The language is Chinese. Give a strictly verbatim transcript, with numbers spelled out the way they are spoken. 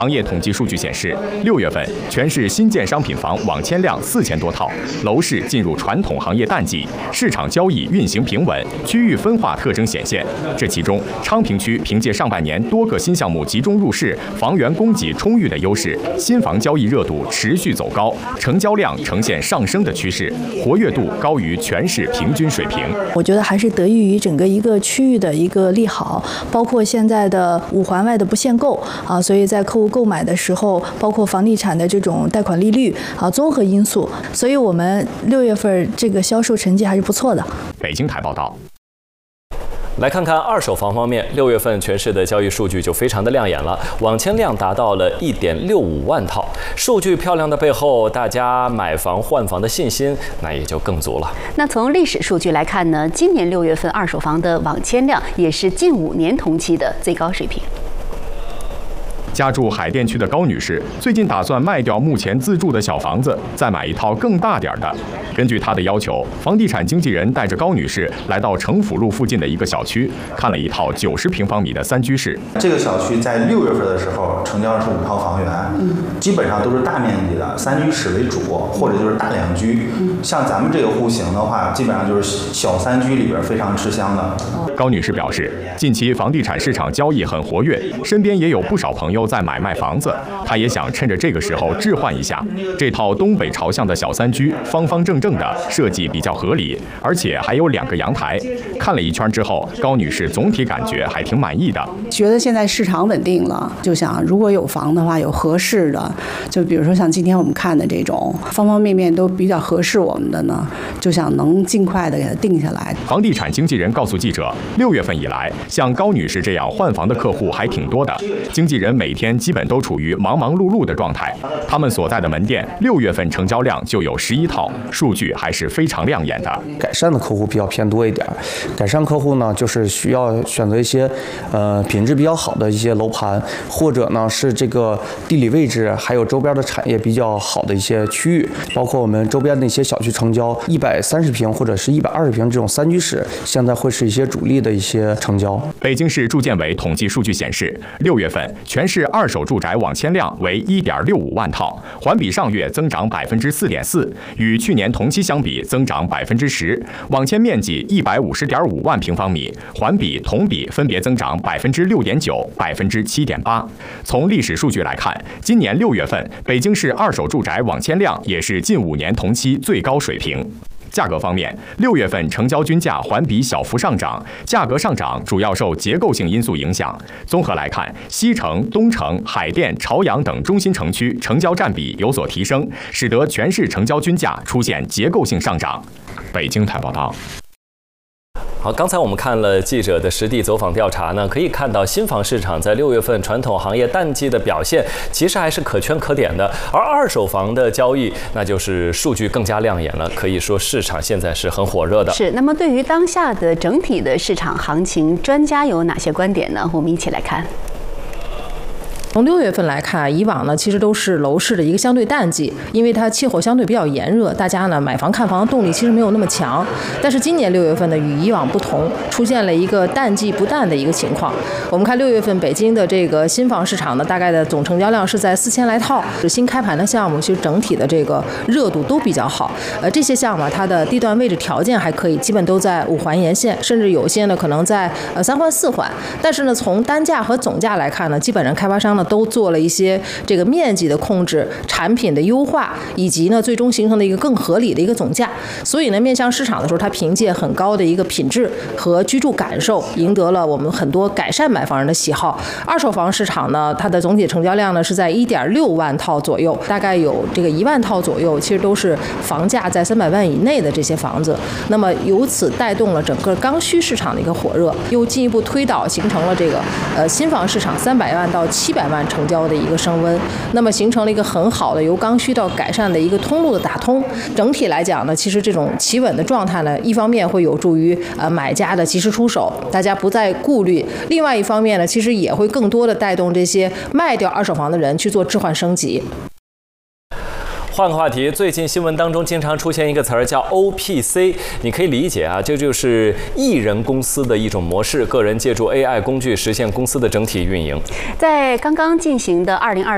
行业统计数据显示，六月份全市新建商品房网签量四千多套，楼市进入传统行业淡季，市场交易运行平稳，区域分化特征显现。这其中，昌平区凭借上半年多个新项目集中入市，房源供给充裕的优势，新房交易热度持续走高，成交量呈现上升的趋势，活跃度高于全市平均水平。 我觉得还是得益于整个一个区域的一个利好，包括现在的五环外的不限购啊，所以在客户购买的时候，包括房地产的这种贷款利率啊，综合因素，所以我们六月份这个销售成绩还是不错的。 北京台报道。 来看看二手房方面，六月份全市的交易数据就非常的亮眼了，网签量达到了一点六五万套。数据漂亮的背后，大家买房换房的信心那也就更足了。 那从历史数据来看呢，今年六月份二手房的网签量也是近五年同期的最高水平。 家住海淀区的高女士最近打算卖掉目前自住的小房子，再买一套更大点的。根据她的要求，房地产经纪人带着高女士来到城府路附近的一个小区，看了一套九十平方米的三居室。 这个小区在六月份的时候成交的是五套房源，基本上都是大面积的三居室为主，或者就是大两居。像咱们这个户型的话，基本上就是小三居里边非常吃香的。 高女士表示，近期房地产市场交易很活跃，身边也有不少朋友在买卖房子，她也想趁着这个时候置换一下。这套东北朝向的小三居，方方正正的，设计比较合理，而且还有两个阳台。看了一圈之后，高女士总体感觉还挺满意的。 觉得现在市场稳定了，就想如果有房的话，有合适的，就比如说像今天我们看的这种，方方面面都比较合适我们的呢，就想能尽快的给它定下来。 房地产经纪人告诉记者，六月份以来，像高女士这样换房的客户还挺多的。经纪人每天基本都处于忙忙碌碌的状态。他们所在的门店六月份成交量就有十一套，数据还是非常亮眼的。 改善的客户比较偏多一点，改善客户呢，就是需要选择一些呃品质比较好的一些楼盘，或者呢是这个地理位置还有周边的产业比较好的一些区域，包括我们周边的一些小区成交一百三十平或者是一百二十平这种三居室，现在会是一些主力的一些成交。 北京市住建委统计数据显示，六月份全市二手住宅网签量为一点六五万套，环比上月增长百分之四点四，与去年同期相比增长百分之十。网签面积一百五十点五万平方米，环比、同比分别增长百分之六点九、百分之七点八。从历史数据来看，今年六月份北京市二手住宅网签量也是近五年同期最高水平。价格方面，六月份成交均价环比小幅上涨，价格上涨主要受结构性因素影响。综合来看，西城、东城、海淀、朝阳等中心城区成交占比有所提升，使得全市成交均价出现结构性上涨。北京台报道。 好，刚才我们看了记者的实地走访调查呢，可以看到新房市场在六月份传统行业淡季的表现，其实还是可圈可点的。而二手房的交易，那就是数据更加亮眼了，可以说市场现在是很火热的。 是，那么对于当下的整体的市场行情，专家有哪些观点呢？我们一起来看。 从六月份来看，以往呢其实都是楼市的一个相对淡季，因为它气候相对比较炎热，大家呢买房看房的动力其实没有那么强。但是今年六月份呢与以往不同，出现了一个淡季不淡的一个情况。我们看六月份北京的这个新房市场呢，大概的总成交量是在四千来套，新开盘的项目其实整体的这个热度都比较好。呃，这些项目它的地段位置条件还可以，基本都在五环沿线，甚至有些呢可能在呃三环四环。但是呢从单价和总价来看呢，基本上开发商呢都做了一些这个面积的控制、产品的优化，以及呢最终形成了一个更合理的一个总价。所以呢，面向市场的时候，它凭借很高的一个品质和居住感受，赢得了我们很多改善买房人的喜好。二手房市场呢，它的总体成交量呢是在一点六万套左右，大概有这个一万套左右，其实都是房价在三百万以内的这些房子。那么由此带动了整个刚需市场的一个火热，又进一步推导形成了这个呃新房市场三百万到七百万成交的一个升温，那么形成了一个很好的由刚需到改善的一个通路的打通。整体来讲呢，其实这种企稳的状态呢，一方面会有助于呃买家的及时出手，大家不再顾虑；另外一方面呢，其实也会更多的带动这些卖掉二手房的人去做置换升级。 换个话题，最近新闻当中经常出现一个词儿叫 O P C， 你可以理解啊，这就是艺人公司的一种模式，个人借助 A I 工具实现公司的整体运营。 在刚刚进行的二零二